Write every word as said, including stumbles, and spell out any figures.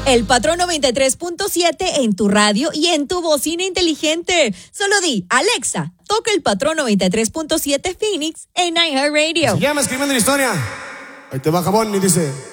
El Patrón noventa y tres punto siete en tu radio y en tu bocina inteligente. Solo di, Alexa, toca el Patrón noventa y tres punto siete Phoenix en iHeartRadio. Se llama Escribiendo la Historia. Ahí te va Jabón y dice...